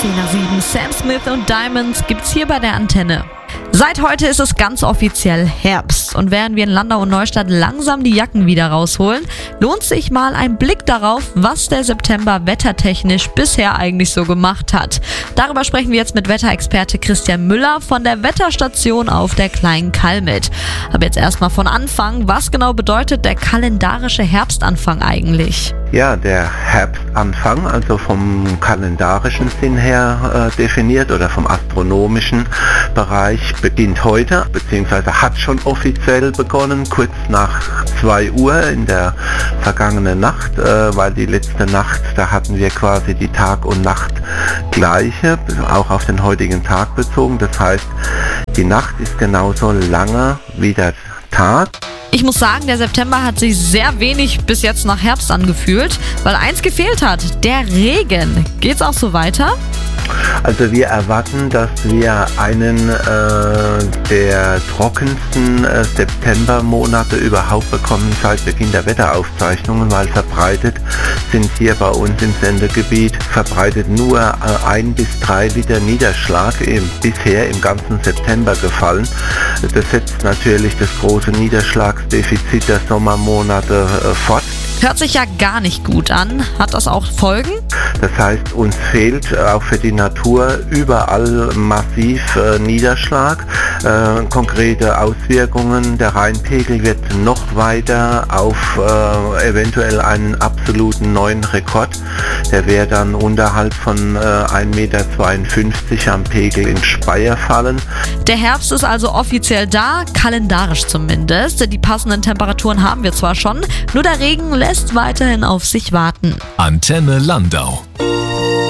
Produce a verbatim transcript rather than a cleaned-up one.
zehn nach sieben. Sam Smith und Diamonds gibt's hier bei der Antenne. Seit heute ist es ganz offiziell Herbst und während wir in Landau und Neustadt langsam die Jacken wieder rausholen, lohnt sich mal ein Blick darauf, was der September wettertechnisch bisher eigentlich so gemacht hat. Darüber sprechen wir jetzt mit Wetterexperte Christian Müller von der Wetterstation auf der Kleinen Kalmit. Aber jetzt erstmal von Anfang, was genau bedeutet der kalendarische Herbstanfang eigentlich? Ja, der Herbstanfang, also vom kalendarischen Sinn her äh, definiert oder vom astronomischen Bereich, beginnt heute, beziehungsweise hat schon offiziell begonnen, kurz nach zwei Uhr in der vergangenen Nacht, äh, weil die letzte Nacht, da hatten wir quasi die Tag- und Nachtgleiche, auch auf den heutigen Tag bezogen. Das heißt, die Nacht ist genauso lange wie der Tag. Ich muss sagen, der September hat sich sehr wenig bis jetzt nach Herbst angefühlt, weil eins gefehlt hat, der Regen. Geht's auch so weiter? Also wir erwarten, dass wir einen äh, der trockensten äh, Septembermonate überhaupt bekommen seit Beginn der Wetteraufzeichnungen, weil verbreitet sind hier bei uns im Sendegebiet verbreitet nur äh, ein bis drei Liter Niederschlag im, bisher im ganzen September gefallen. Das setzt natürlich das große Niederschlagsdefizit der Sommermonate äh, fort. Hört sich ja gar nicht gut an. Hat das auch Folgen? Das heißt, uns fehlt äh, auch für die Natur überall massiv äh, Niederschlag, äh, konkrete Auswirkungen. Der Rheinpegel wird noch weiter auf äh, eventuell einen absoluten neuen Rekord. Der wäre dann unterhalb von äh, ein Meter zweiundfünfzig am Pegel in Speyer fallen. Der Herbst ist also offiziell da, kalendarisch zumindest. Die passenden Temperaturen haben wir zwar schon, nur der Regen lässt weiterhin auf sich warten. Antenne Landau.